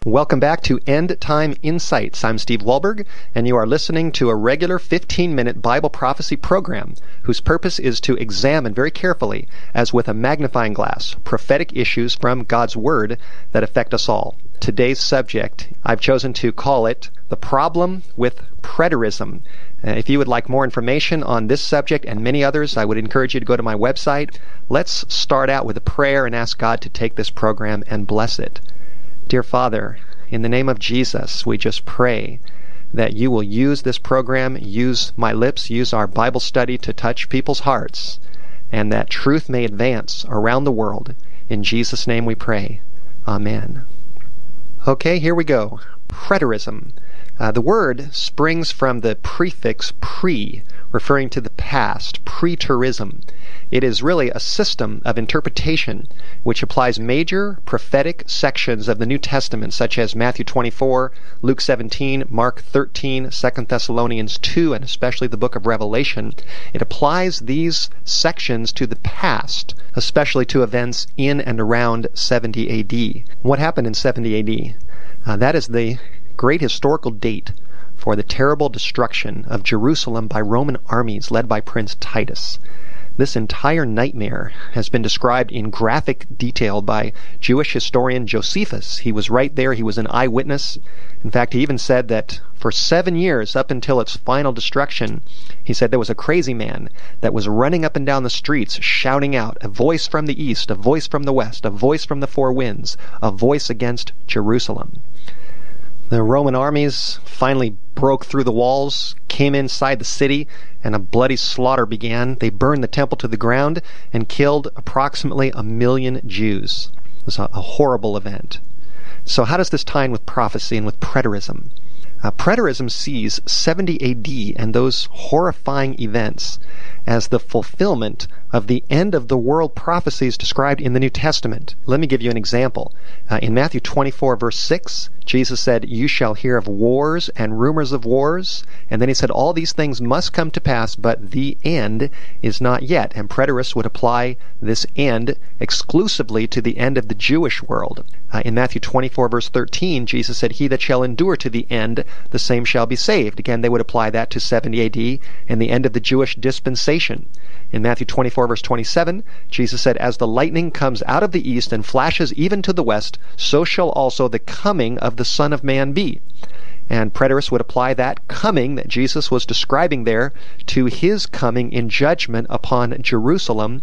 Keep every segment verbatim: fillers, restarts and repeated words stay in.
Welcome back to End Time Insights. I'm Steve Wahlberg, and you are listening to a regular fifteen-minute Bible prophecy program whose purpose is to examine very carefully, as with a magnifying glass, prophetic issues from God's Word that affect us all. Today's subject, I've chosen to call it The Problem with Preterism. Uh, if you would like more information on this subject and many others, I would encourage you to go to my website. Let's start out with a prayer and ask God to take this program and bless it. Dear Father, in the name of Jesus, we just pray that you will use this program, use my lips, use our Bible study to touch people's hearts, and that truth may advance around the world. In Jesus' name we pray. Amen. Okay, here we go. Preterism. Uh, the word springs from the prefix pre, referring to the past, preterism. It is really a system of interpretation which applies major prophetic sections of the New Testament, such as Matthew twenty-four, Luke seventeen, Mark thirteen, Second Thessalonians two, and especially the book of Revelation. It applies these sections to the past, especially to events in and around seventy A D. What happened in seventy A D? Uh, that is the great historical date for the terrible destruction of Jerusalem by Roman armies led by Prince Titus. This entire nightmare has been described in graphic detail by Jewish historian Josephus. He was right there. He was an eyewitness. In fact, he even said that for seven years, up until its final destruction, he said there was a crazy man that was running up and down the streets shouting out, a voice from the east, a voice from the west, a voice from the four winds, a voice against Jerusalem. The Roman armies finally broke through the walls, came inside the city, and a bloody slaughter began. They burned the temple to the ground and killed approximately a million Jews. It was a, a horrible event. So how does this tie in with prophecy and with preterism? Uh, preterism sees seventy A D and those horrifying events as the fulfillment of the end of the world prophecies described in the New Testament. Let me give you an example. Uh, in Matthew twenty-four, verse six, Jesus said, "You shall hear of wars and rumors of wars." And then he said, "All these things must come to pass, but the end is not yet." And preterists would apply this end exclusively to the end of the Jewish world. Uh, in Matthew twenty-four, verse thirteen, Jesus said, "He that shall endure to the end, the same shall be saved." Again, they would apply that to seventy A D and the end of the Jewish dispensation. In Matthew twenty-four, verse twenty-seven, Jesus said, "As the lightning comes out of the east and flashes even to the west, so shall also the coming of the Son of Man be." And preterists would apply that coming that Jesus was describing there to his coming in judgment upon Jerusalem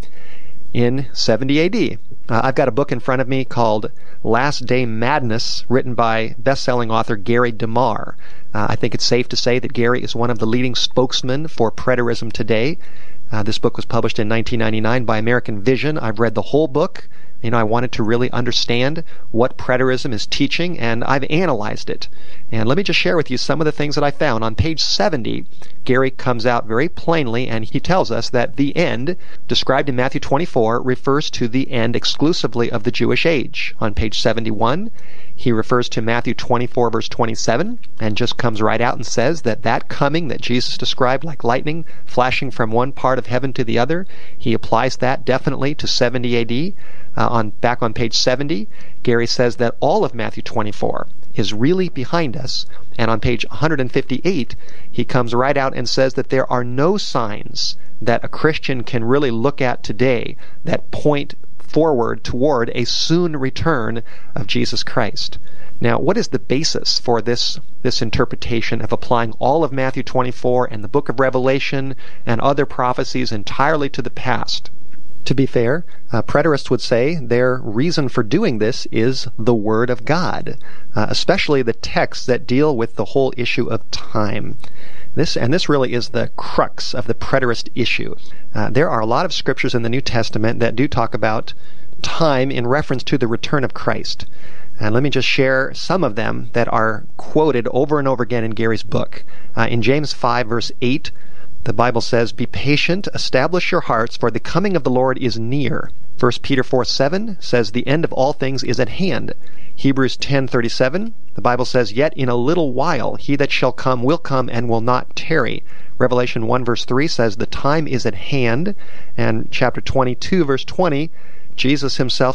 in seventy A D. Uh, I've got a book in front of me called Last Day Madness, written by best-selling author Gary DeMar. Uh, I think it's safe to say that Gary is one of the leading spokesmen for preterism today. Uh, this book was published in nineteen ninety-nine by American Vision. I've read the whole book. You know, I wanted to really understand what preterism is teaching, and I've analyzed it. And let me just share with you some of the things that I found. On page seventy, Gary comes out very plainly, and he tells us that the end, described in Matthew twenty-four, refers to the end exclusively of the Jewish age. On page seventy-one, he refers to Matthew twenty-four, verse twenty-seven, and just comes right out and says that that coming that Jesus described like lightning flashing from one part of heaven to the other, he applies that definitely to seventy A D. Uh, on back on page seventy, Gary says that all of Matthew twenty-four is really behind us. And on page one hundred fifty-eight, he comes right out and says that there are no signs that a Christian can really look at today that point forward toward a soon return of Jesus Christ. Now, what is the basis for this, this interpretation of applying all of Matthew twenty-four and the book of Revelation and other prophecies entirely to the past? To be fair, uh, preterists would say their reason for doing this is the Word of God, uh, especially the texts that deal with the whole issue of time. This and this really is the crux of the preterist issue. Uh, there are a lot of scriptures in the New Testament that do talk about time in reference to the return of Christ. And let me just share some of them that are quoted over and over again in Gary's book. Uh, in James five, verse eight, the Bible says, "Be patient, establish your hearts, for the coming of the Lord is near." First Peter four seven says, "The end of all things is at hand." Hebrews ten thirty-seven, the Bible says, "Yet in a little while he that shall come will come and will not tarry." Revelation one verse three says, "The time is at hand." And chapter twenty-two verse twenty, Jesus himself